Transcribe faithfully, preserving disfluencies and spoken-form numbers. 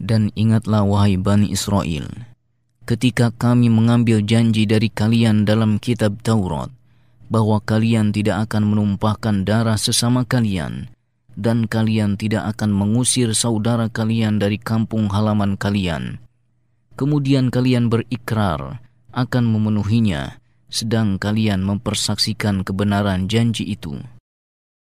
Dan ingatlah wahai Bani Israel, ketika kami mengambil janji dari kalian dalam kitab Taurat, bahwa kalian tidak akan menumpahkan darah sesama kalian, dan kalian tidak akan mengusir saudara kalian dari kampung halaman kalian. Kemudian kalian berikrar akan memenuhinya, sedang kalian mempersaksikan kebenaran janji itu.